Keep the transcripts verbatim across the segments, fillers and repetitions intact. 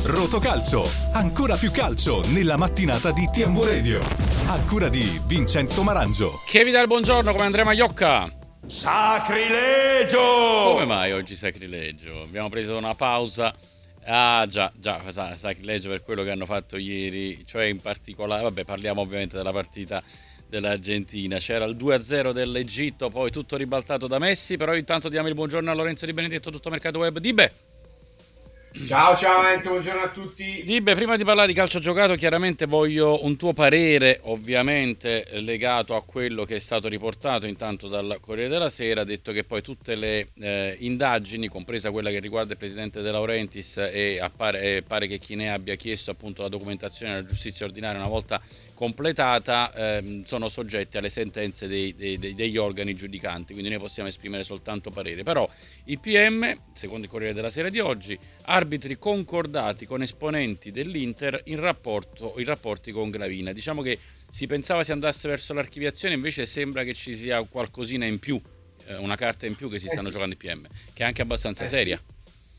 Rotocalcio, ancora più calcio nella mattinata di T M U Radio. A cura di Vincenzo Marangio. Che vi dà il buongiorno, come Andrea Maiocca. Sacrilegio! Come mai oggi sacrilegio? Abbiamo preso una pausa. Ah già, già, sacrilegio per quello che hanno fatto ieri, cioè in particolare, vabbè, parliamo ovviamente della partita dell'Argentina. C'era il due a zero dell'Egitto, poi tutto ribaltato da Messi, però intanto diamo il buongiorno a Lorenzo Di Benedetto, tutto mercato web. Dibe! Ciao ciao Enzo, buongiorno a tutti. Dibe, prima di parlare di calcio giocato, chiaramente voglio un tuo parere, ovviamente legato a quello che è stato riportato intanto dal Corriere della Sera, detto che poi tutte le eh, indagini, compresa quella che riguarda il presidente De Laurentiis, e appare, e pare che chi ne abbia chiesto appunto la documentazione alla giustizia ordinaria una volta completata, ehm, sono soggetti alle sentenze dei, dei, dei, degli organi giudicanti, quindi noi possiamo esprimere soltanto parere. Però i P M, secondo il Corriere della Sera di oggi, arbitri concordati con esponenti dell'Inter in rapporto in rapporti con Gravina. Diciamo che si pensava si andasse verso l'archiviazione, invece sembra che ci sia qualcosina in più, eh, una carta in più che si stanno eh sì. giocando i P M, che è anche abbastanza eh seria. Sì.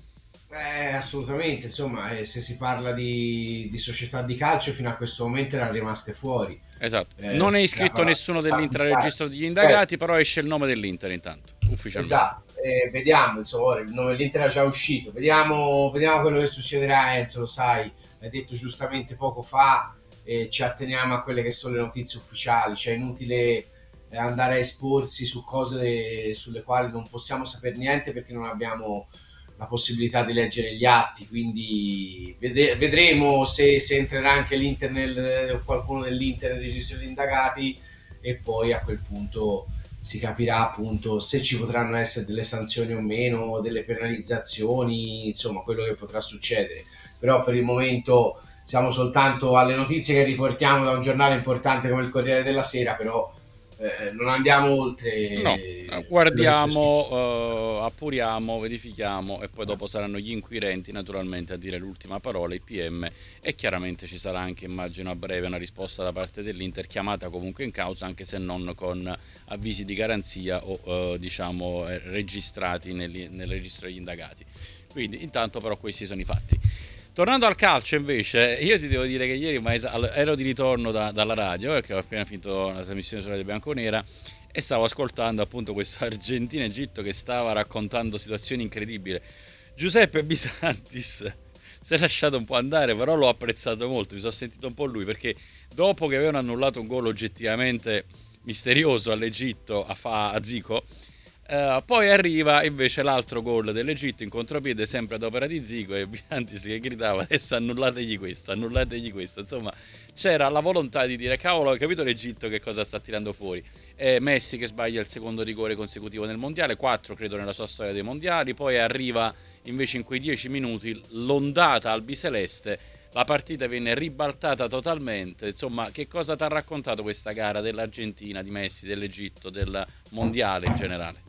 Eh, assolutamente, insomma, eh, se si parla di, di società di calcio fino a questo momento erano rimaste fuori. Esatto, eh, non è iscritto nessuno dell'Inter al registro degli indagati, eh. però esce il nome dell'Inter intanto, ufficialmente. Esatto, eh, vediamo, insomma, il nome dell'Inter è già uscito, vediamo, vediamo quello che succederà. Enzo, lo sai, l'hai detto giustamente poco fa, eh, ci atteniamo a quelle che sono le notizie ufficiali, cioè è inutile andare a esporsi su cose sulle quali non possiamo sapere niente perché non abbiamo la possibilità di leggere gli atti, quindi vede- vedremo se, se entrerà anche l'Inter nel, qualcuno dell'Inter nel registro degli indagati, e poi a quel punto si capirà appunto se ci potranno essere delle sanzioni o meno, delle penalizzazioni, insomma quello che potrà succedere. Però per il momento siamo soltanto alle notizie che riportiamo da un giornale importante come il Corriere della Sera, però Eh, non andiamo oltre. No, guardiamo, uh, appuriamo, verifichiamo e poi dopo saranno gli inquirenti naturalmente a dire l'ultima parola, i P M, e chiaramente ci sarà anche, immagino a breve, una risposta da parte dell'Inter, chiamata comunque in causa anche se non con avvisi di garanzia o uh, diciamo eh, registrati nel, nel registro degli indagati. Quindi intanto però questi sono i fatti. Tornando al calcio invece, io ti devo dire che ieri ma ero di ritorno da, dalla radio, eh, che ho appena finito la trasmissione su Radio Bianconera, e stavo ascoltando appunto questo Argentina-Egitto che stava raccontando situazioni incredibili. Giuseppe Bisantis si è lasciato un po' andare, però l'ho apprezzato molto, mi sono sentito un po' lui, perché dopo che avevano annullato un gol oggettivamente misterioso all'Egitto a, fa, a Zico, Uh, poi arriva invece l'altro gol dell'Egitto in contropiede, sempre ad opera di Zico, e Biantis che gridava adesso annullategli questo, annullategli questo. Insomma, c'era la volontà di dire cavolo, ho capito l'Egitto che cosa sta tirando fuori. eh, Messi che sbaglia il secondo rigore consecutivo nel mondiale, quattro credo nella sua storia dei mondiali, poi arriva invece in quei dieci minuti l'ondata albiceleste, la partita viene ribaltata totalmente. Insomma, che cosa ti ha raccontato questa gara dell'Argentina, di Messi, dell'Egitto, del mondiale in generale?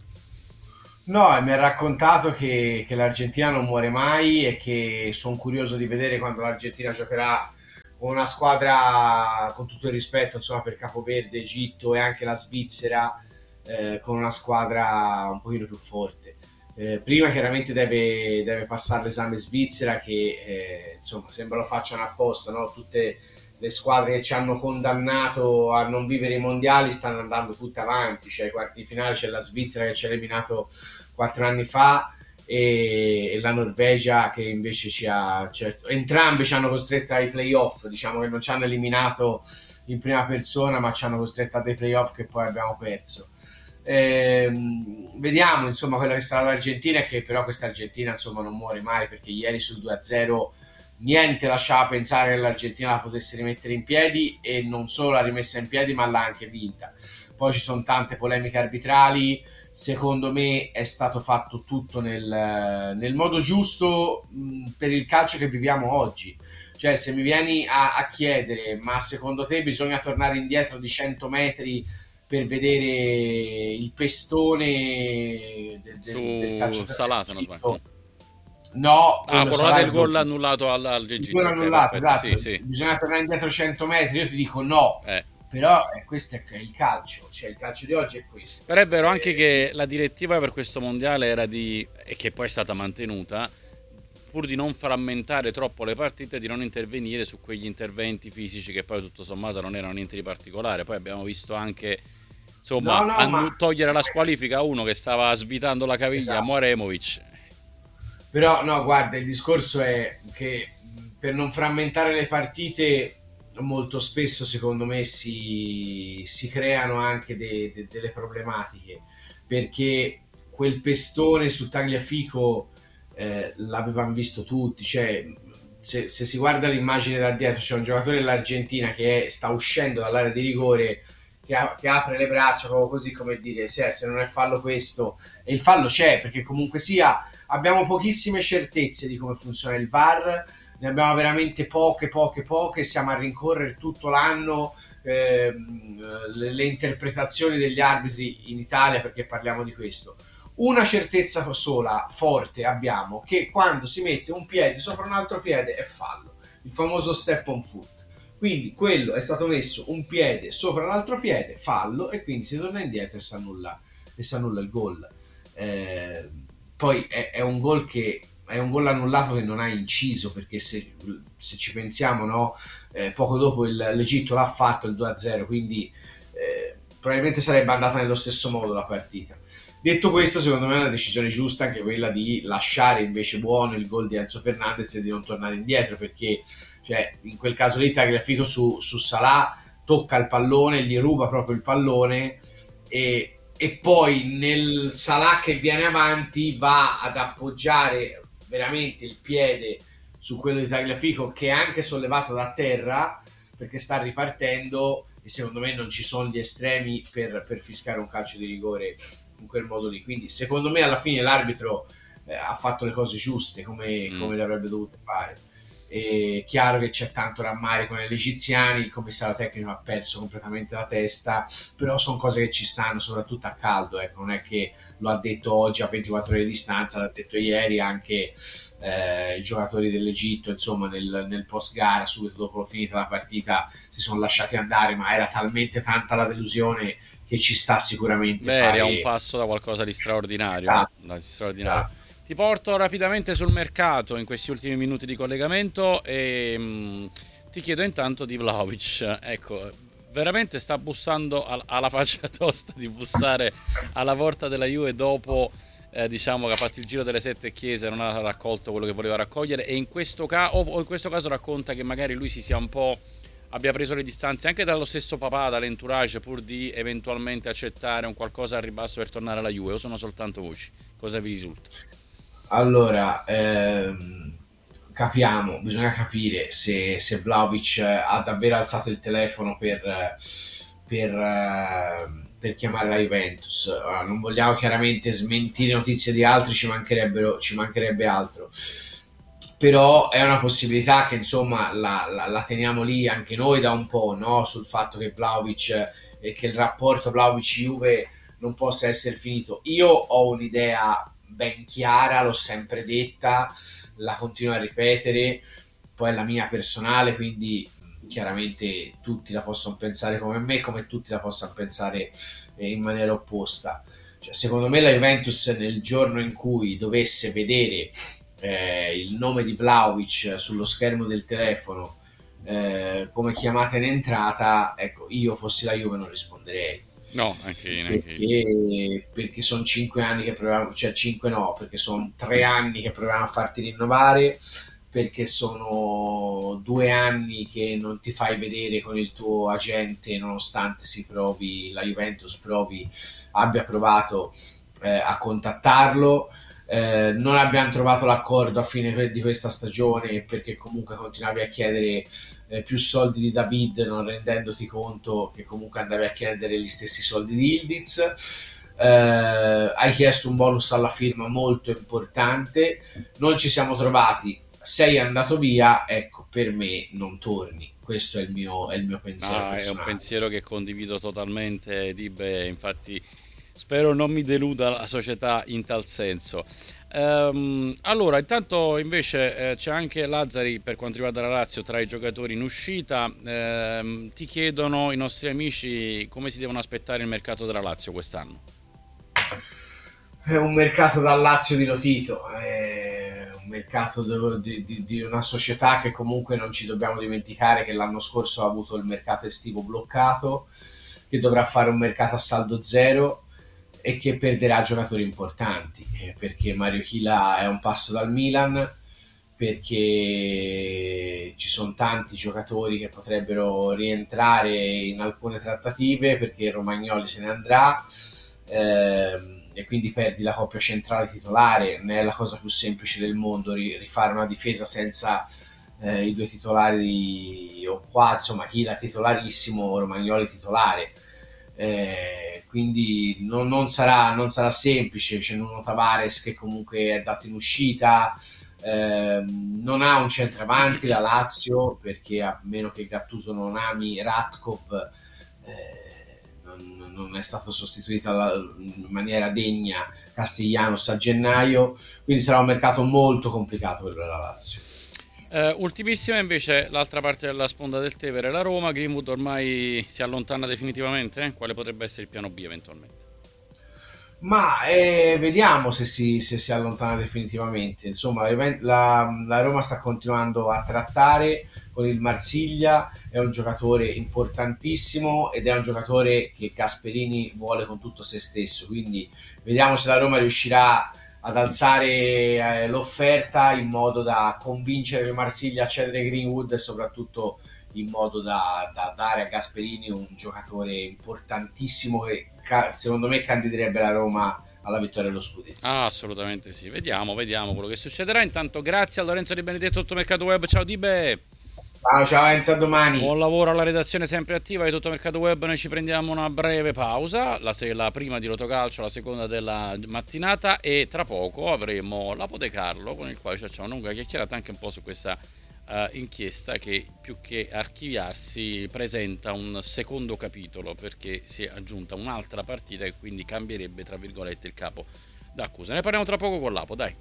No, mi ha raccontato che, che l'Argentina non muore mai e che sono curioso di vedere quando l'Argentina giocherà con una squadra, con tutto il rispetto insomma per Capoverde, Egitto e anche la Svizzera, eh, con una squadra un pochino più forte. Eh, prima chiaramente deve, deve passare l'esame Svizzera, che eh, insomma sembra lo facciano apposta, no? Tutte le squadre che ci hanno condannato a non vivere i mondiali stanno andando tutte avanti, cioè ai quarti finali c'è la Svizzera che ci ha eliminato quattro anni fa e, e la Norvegia che invece ci ha, certo, entrambe ci hanno costretto ai playoff, diciamo che non ci hanno eliminato in prima persona ma ci hanno costretto a dei playoff che poi abbiamo perso. Ehm, vediamo insomma quello che sarà l'Argentina, e che però questa Argentina insomma non muore mai, perché ieri sul due a zero niente lasciava pensare che l'Argentina la potesse rimettere in piedi, e non solo l'ha rimessa in piedi ma l'ha anche vinta. Poi ci sono tante polemiche arbitrali, secondo me è stato fatto tutto nel, nel modo giusto mh, per il calcio che viviamo oggi. Cioè se mi vieni a, a chiedere ma secondo te bisogna tornare indietro di cento metri per vedere il pestone del, del, su del calciatore Salah, se non sbaglio. No, ah, quello del gol annullato all'Egitto. Il gol annullato, okay, esatto. Sì, sì. Bisogna tornare indietro cento metri. Io ti dico no, eh. però eh, questo è il calcio, cioè il calcio di oggi è questo. Però è vero anche eh, che la direttiva per questo mondiale era di, e che poi è stata mantenuta, pur di non frammentare troppo le partite, di non intervenire su quegli interventi fisici che poi tutto sommato non erano niente di particolare. Poi abbiamo visto anche, insomma, no, no, a ma... togliere la squalifica a uno che stava svitando la caviglia, esatto, a Moremovic. Però no, guarda, il discorso è che per non frammentare le partite molto spesso secondo me si, si creano anche de, de, delle problematiche, perché quel pestone su Tagliafico eh, l'avevano visto tutti, cioè se, se si guarda l'immagine da dietro c'è un giocatore dell'Argentina che è, sta uscendo dall'area di rigore, che, ha, che apre le braccia proprio così, come dire se, se non è fallo questo, e il fallo c'è, perché comunque sia abbiamo pochissime certezze di come funziona il V A R, ne abbiamo veramente poche, poche, poche, siamo a rincorrere tutto l'anno eh, le, le interpretazioni degli arbitri in Italia, perché parliamo di questo. Una certezza sola, forte, abbiamo, che quando si mette un piede sopra un altro piede è fallo, il famoso step on foot. Quindi quello è stato messo un piede sopra l'altro piede, fallo, e quindi si torna indietro e si annulla, e si annulla il gol. Eh, poi è, è un gol che è un gol annullato che non ha inciso, perché se, se ci pensiamo, no, eh, poco dopo il, l'Egitto l'ha fatto il due a zero, quindi eh, probabilmente sarebbe andata nello stesso modo la partita. Detto questo, secondo me è una decisione giusta anche quella di lasciare invece buono il gol di Enzo Fernandez e di non tornare indietro, perché cioè, in quel caso lì Tagliafico su, su Salah tocca il pallone, gli ruba proprio il pallone, e, e poi nel Salah che viene avanti va ad appoggiare veramente il piede su quello di Tagliafico, che è anche sollevato da terra perché sta ripartendo, e secondo me non ci sono gli estremi per, per fiscare un calcio di rigore in quel modo lì. Quindi secondo me alla fine l'arbitro eh, ha fatto le cose giuste come, mm. come le avrebbe dovute fare. È chiaro che c'è tanto rammarico negli egiziani, il commissario tecnico ha perso completamente la testa, però sono cose che ci stanno soprattutto a caldo, ecco. Non è che lo ha detto oggi a ventiquattro ore di distanza, l'ha detto ieri anche eh, i giocatori dell'Egitto, insomma nel, nel post gara, subito dopo finita la partita, si sono lasciati andare, ma era talmente tanta la delusione che ci sta sicuramente. Beh, fare... era un passo da qualcosa di straordinario, esatto. da straordinario. Esatto. Ti porto rapidamente sul mercato in questi ultimi minuti di collegamento e mh, ti chiedo intanto di Vlahovic. Ecco, veramente sta bussando al- alla faccia tosta di bussare alla porta della Juve dopo eh, diciamo che ha fatto il giro delle sette chiese, non ha raccolto quello che voleva raccogliere, e in questo, ca- o in questo caso racconta che magari lui si sia un po' abbia preso le distanze anche dallo stesso papà, dall'entourage, pur di eventualmente accettare un qualcosa al ribasso per tornare alla Juve, o sono soltanto voci? Cosa vi risulta? Allora, ehm, capiamo, bisogna capire se, se Vlahovic ha davvero alzato il telefono per, per, per chiamare la Juventus. Allora, non vogliamo chiaramente smentire notizie di altri, ci mancherebbero, ci mancherebbe altro. Però è una possibilità che insomma la, la, la teniamo lì anche noi da un po', no? Sul fatto che Vlahovic e che il rapporto Vlahovic-Juve non possa essere finito. Io ho un'idea ben chiara, l'ho sempre detta, la continuo a ripetere, poi è la mia personale, quindi chiaramente tutti la possono pensare come me, come tutti la possono pensare in maniera opposta. Cioè, secondo me la Juventus nel giorno in cui dovesse vedere eh, il nome di Vlahovic sullo schermo del telefono eh, come chiamata in entrata, ecco, io fossi la Juve non risponderei. No, anche, anche perché, perché sono cinque anni che proviamo, cioè cinque no, perché sono tre anni che proviamo a farti rinnovare, perché sono due anni che non ti fai vedere con il tuo agente, nonostante si provi, la Juventus provi, abbia provato eh, a contattarlo. Eh, non abbiamo trovato l'accordo a fine di questa stagione, perché comunque continuavi a chiedere eh, più soldi di David, non rendendoti conto che comunque andavi a chiedere gli stessi soldi di Ildiz. Eh, hai chiesto un bonus alla firma molto importante, non ci siamo trovati, sei andato via, ecco, per me non torni. Questo è il mio, è il mio pensiero. Ah, è un pensiero che condivido totalmente, Dibbe, infatti spero non mi deluda la società in tal senso. Ehm, allora, intanto invece eh, c'è anche Lazzari per quanto riguarda la Lazio tra i giocatori in uscita. Ehm, ti chiedono i nostri amici come si devono aspettare il mercato della Lazio quest'anno. È un mercato da Lazio di Lotito, è un mercato di, di, di una società che comunque non ci dobbiamo dimenticare che l'anno scorso ha avuto il mercato estivo bloccato, che dovrà fare un mercato a saldo zero e che perderà giocatori importanti, eh, perché Mario Chila è un passo dal Milan, perché ci sono tanti giocatori che potrebbero rientrare in alcune trattative, perché Romagnoli se ne andrà, ehm, e quindi perdi la coppia centrale titolare. Non è la cosa più semplice del mondo rifare una difesa senza eh, i due titolari, o quasi, insomma, Chila titolarissimo, Romagnoli titolare. Eh, quindi non, non, sarà, non sarà semplice. C'è Nuno Tavares che comunque è dato in uscita, eh, non ha un centravanti la Lazio, perché a meno che Gattuso non ami Ratkov, eh, non, non è stato sostituito alla, in maniera degna Castellanos a gennaio, quindi sarà un mercato molto complicato per la Lazio. Uh, ultimissima invece l'altra parte della sponda del Tevere, la Roma. Greenwood ormai si allontana definitivamente? Quale potrebbe essere il piano B eventualmente? Ma eh, vediamo se si, se si allontana definitivamente. Insomma, la, la Roma sta continuando a trattare con il Marsiglia, è un giocatore importantissimo ed è un giocatore che Gasperini vuole con tutto se stesso, quindi vediamo se la Roma riuscirà ad alzare eh, l'offerta in modo da convincere il Marsiglia a cedere Greenwood, e soprattutto in modo da, da dare a Gasperini un giocatore importantissimo che ca- secondo me candiderebbe la Roma alla vittoria dello scudetto. Ah, assolutamente sì. Vediamo, vediamo quello che succederà. Intanto grazie a Lorenzo Di Benedetto, Tutto Mercato Web. Ciao Dibe. Ciao, ciao Enzo, a domani. Buon lavoro alla redazione sempre attiva di Tutto Mercato Web. Noi ci prendiamo una breve pausa, la, la prima di Rotocalcio, la seconda della mattinata, e tra poco avremo la Pote Carlo, con il quale ci facciamo una lunga chiacchierata anche un po' su questa uh, inchiesta che, più che archiviarsi, presenta un secondo capitolo, perché si è aggiunta un'altra partita e quindi cambierebbe, tra virgolette, il capo d'accusa. Ne parliamo tra poco con l'Apo, dai.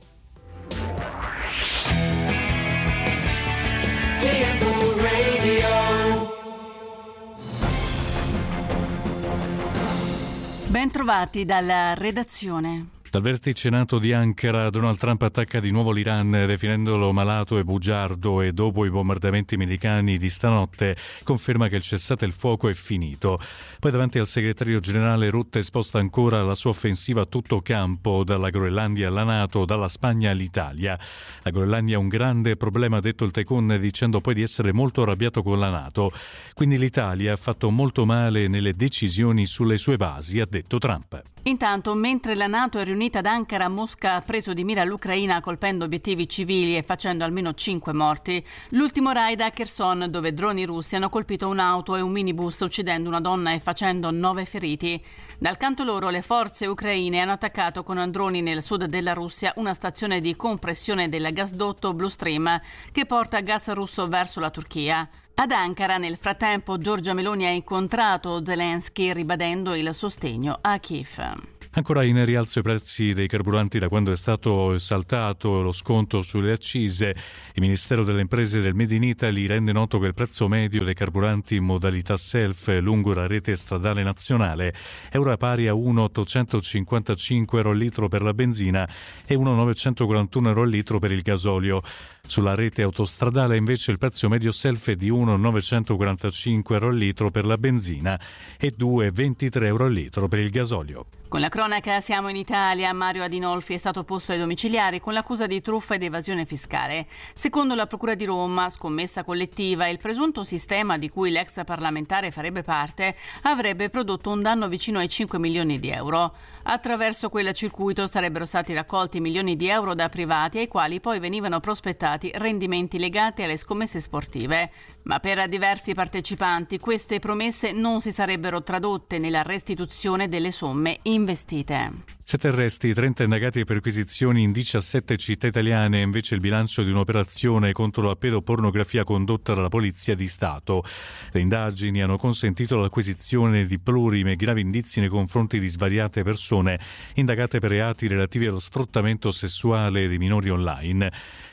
Ben trovati dalla redazione. Dal vertice NATO di Ankara, Donald Trump attacca di nuovo l'Iran definendolo malato e bugiardo, e dopo i bombardamenti americani di stanotte conferma che il cessate il fuoco è finito. Poi davanti al segretario generale Rutte sposta ancora la sua offensiva a tutto campo, dalla Groenlandia alla NATO, dalla Spagna all'Italia. La Groenlandia è un grande problema, ha detto il Tecon, dicendo poi di essere molto arrabbiato con la NATO. Quindi l'Italia ha fatto molto male nelle decisioni sulle sue basi, ha detto Trump. Intanto, mentre la NATO è riunita ad Ankara, Mosca ha preso di mira l'Ucraina colpendo obiettivi civili e facendo almeno cinque morti. L'ultimo raid a Kherson, dove droni russi hanno colpito un'auto e un minibus, uccidendo una donna e facendo nove feriti. Dal canto loro, le forze ucraine hanno attaccato con droni nel sud della Russia una stazione di compressione del gasdotto Blue Stream che porta gas russo verso la Turchia. Ad Ankara, nel frattempo, Giorgia Meloni ha incontrato Zelensky ribadendo il sostegno a Kiev. Ancora in rialzo i prezzi dei carburanti da quando è stato saltato lo sconto sulle accise. Il Ministero delle Imprese e del Made in Italy rende noto che il prezzo medio dei carburanti in modalità self lungo la rete stradale nazionale è ora pari a uno virgola ottocentocinquantacinque euro al litro per la benzina e uno virgola novecentoquarantuno euro al litro per il gasolio. Sulla rete autostradale invece il prezzo medio self è di uno virgola novecentoquarantacinque euro al litro per la benzina e due virgola ventitré euro al litro per il gasolio. Con la cronaca siamo in Italia. Mario Adinolfi è stato posto ai domiciliari con l'accusa di truffa ed evasione fiscale. Secondo la Procura di Roma, scommessa collettiva, il presunto sistema di cui l'ex parlamentare farebbe parte avrebbe prodotto un danno vicino ai cinque milioni di euro. Attraverso quel circuito sarebbero stati raccolti milioni di euro da privati ai quali poi venivano prospettati rendimenti legati alle scommesse sportive. Ma per diversi partecipanti queste promesse non si sarebbero tradotte nella restituzione delle somme investite. Sette arresti, trenta indagati e perquisizioni in diciassette città italiane, è invece il bilancio di un'operazione contro la pedopornografia condotta dalla Polizia di Stato. Le indagini hanno consentito l'acquisizione di plurimi e gravi indizi nei confronti di svariate persone indagate per reati relativi allo sfruttamento sessuale di minori online.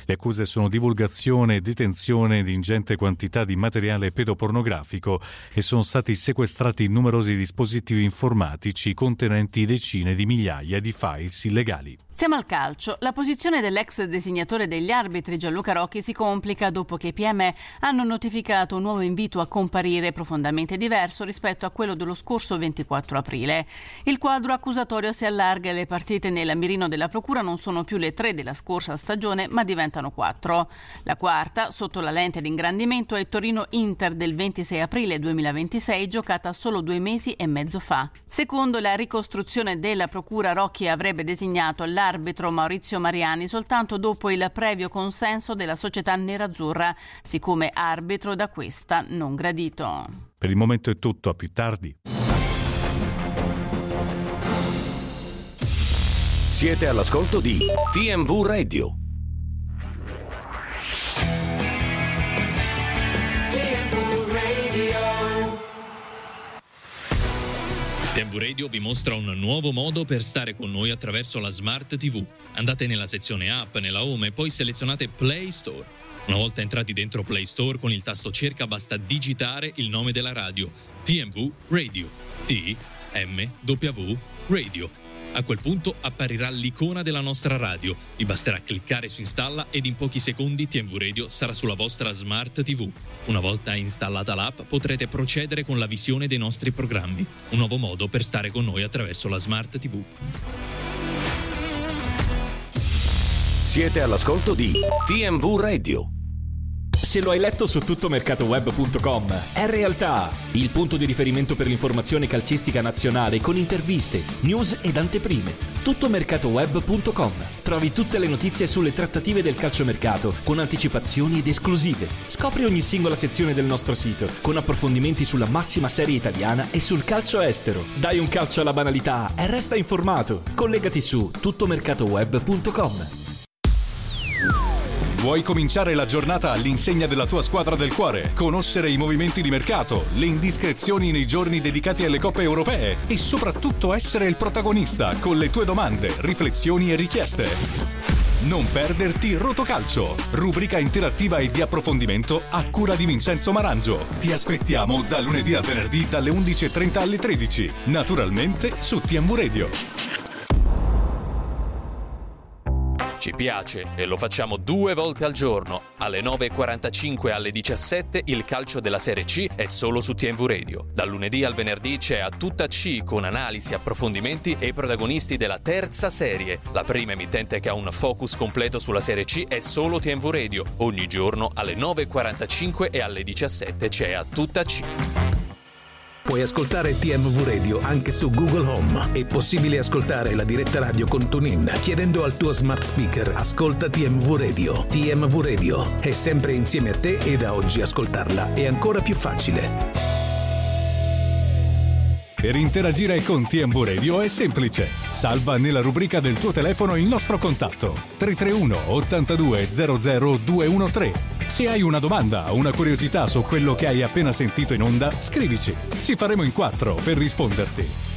Le accuse sono divulgazione e detenzione di ingente quantità di materiale pedopornografico e sono stati sequestrati numerosi dispositivi informatici contenenti decine di migliaia di files illegali. Siamo al calcio. La posizione dell'ex designatore degli arbitri Gianluca Rocchi si complica dopo che i P M hanno notificato un nuovo invito a comparire profondamente diverso rispetto a quello dello scorso ventiquattro aprile. Il quadro accusatorio si allarga e le partite nel mirino della procura non sono più le tre della scorsa stagione ma diventano quattro. La quarta, sotto la lente di ingrandimento, è Torino-Inter del ventisei aprile duemilaventisei, giocata solo due mesi e mezzo fa. Secondo la ricostruzione della procura, Rocchi avrebbe designato l'arbitro Maurizio Mariani soltanto dopo il previo consenso della società nerazzurra, siccome arbitro da questa non gradito. Per il momento è tutto, a più tardi. Siete all'ascolto di T M V Radio. T M V Radio vi mostra un nuovo modo per stare con noi attraverso la Smart tivù. Andate nella sezione app, nella home e poi selezionate Play Store. Una volta entrati dentro Play Store, con il tasto cerca basta digitare il nome della radio: T M V Radio. T M W Radio. A quel punto apparirà l'icona della nostra radio. Vi basterà cliccare su installa ed in pochi secondi T M V Radio sarà sulla vostra Smart tivù. Una volta installata l'app potrete procedere con la visione dei nostri programmi. Un nuovo modo per stare con noi attraverso la Smart tivù. Siete all'ascolto di T M V Radio. Se lo hai letto su tuttomercatoweb punto com, è realtà, il punto di riferimento per l'informazione calcistica nazionale con interviste, news ed anteprime. tuttomercatoweb punto com. Trovi tutte le notizie sulle trattative del calciomercato con anticipazioni ed esclusive. Scopri ogni singola sezione del nostro sito con approfondimenti sulla massima serie italiana e sul calcio estero. Dai un calcio alla banalità e resta informato. Collegati su tuttomercatoweb punto com. Vuoi cominciare la giornata all'insegna della tua squadra del cuore? Conoscere i movimenti di mercato, le indiscrezioni nei giorni dedicati alle coppe europee e soprattutto essere il protagonista con le tue domande, riflessioni e richieste? Non perderti Rotocalcio, rubrica interattiva e di approfondimento a cura di Vincenzo Marangio. Ti aspettiamo da lunedì al venerdì dalle undici e trenta alle tredici, naturalmente su T M V Radio. Ci piace e lo facciamo due volte al giorno. Alle nove e quarantacinque e alle diciassette il calcio della Serie C è solo su T M V Radio. Dal lunedì al venerdì c'è A Tutta C con analisi, approfondimenti e i protagonisti della terza serie. La prima emittente che ha un focus completo sulla Serie C è solo T M V Radio. Ogni giorno alle nove e quarantacinque e alle diciassette c'è A Tutta C. Puoi ascoltare T M V Radio anche su Google Home. È possibile ascoltare la diretta radio con TuneIn chiedendo al tuo smart speaker "Ascolta T M V Radio". T M V Radio è sempre insieme a te e da oggi ascoltarla è ancora più facile. Per interagire con T M V Radio è semplice. Salva nella rubrica del tuo telefono il nostro contatto tre tre uno ottantadue zero zero due uno tre. Se hai una domanda o una curiosità su quello che hai appena sentito in onda, scrivici. Ci faremo in quattro per risponderti.